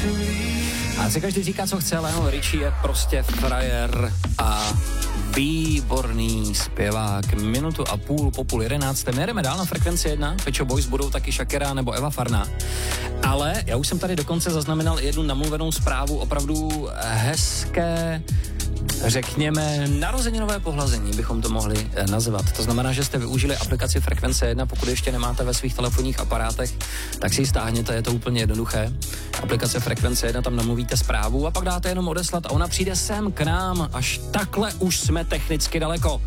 A si každý říká, co chce, Lionel Richie je prostě frajer a výborný zpěvák. Minutu a půl po 10:30. My jedeme dál na Frekvenci 1. Pet Shop Boys budou taky Shakira nebo Eva Farná. Ale já už jsem tady dokonce zaznamenal jednu namluvenou zprávu, opravdu hezké, řekněme, narozeninové pohlazení bychom to mohli nazvat. To znamená, že jste využili aplikaci Frekvence 1, pokud ještě nemáte ve svých telefonních aparátech, tak si ji stáhněte, je to úplně jednoduché. Aplikace Frekvence 1, tam namluvíte zprávu a pak dáte jenom odeslat a ona přijde sem k nám, až takhle už jsme technicky daleko.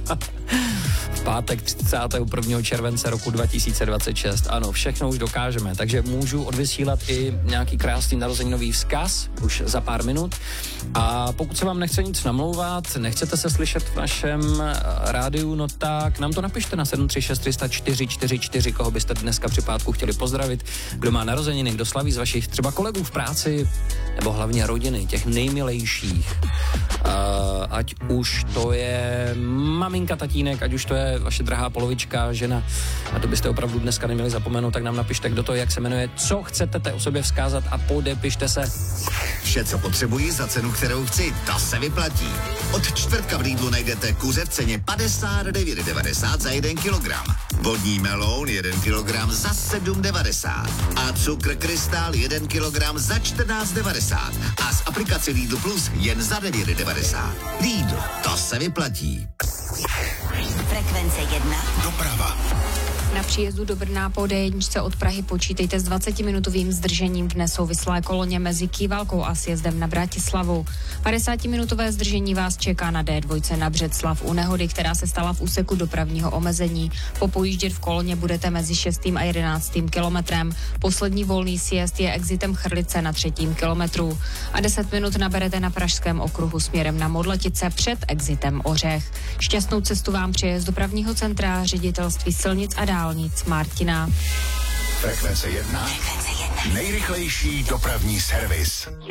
V pátek 31. července roku 2026. Ano, všechno už dokážeme, takže můžu odvysílat i nějaký krásný narozeninový vzkaz už za pár minut. A pokud se vám nechce nic namlouvat, nechcete se slyšet v našem rádiu, no tak nám to napište na 736 304 44, koho byste dneska při pátku chtěli pozdravit, kdo má narozeniny, kdo slaví z vašich třeba kolegů v práci, nebo hlavně rodiny, těch nejmilejších. Ať už to je maminka, tatínek, ať už to je vaše drahá polovička, žena, a to byste opravdu dneska neměli zapomenout, tak nám napište, kdo to je, jak se jmenuje, co chcete té osobě vzkázat a podepište se. Vše, co potřebuji za cenu, kterou chci, to se vyplatí. Od čtvrtka v Lidlu najdete kuře v ceně 59,90 za 1 kilogram. Vodní meloun 1 kilogram za 7,90. A cukr krystál 1 kilogram za 14,90. A z aplikace Lidl Plus jen za 9,90. Lidl, to se vyplatí. Frekvence 1. Doprava. Na příjezdu do Brna po D1 od Prahy počítejte s 20-minutovým zdržením v nesouvislé koloně mezi Kývalkou a sjezdem na Bratislavu. 50-minutové zdržení vás čeká na D2 na Břeclav u nehody, která se stala v úseku dopravního omezení. Popojíždět v koloně budete mezi 6. a 11. kilometrem. Poslední volný sjezd je exitem Chrlice na 3. kilometru. A 10 minut naberete na Pražském okruhu směrem na Modletice před exitem Ořech. Šťastnou cestu vám přeje z dopravního centra Ředitelství silnic a dálnic Martina. Frekvence 1. Nejrychlejší dopravní servis.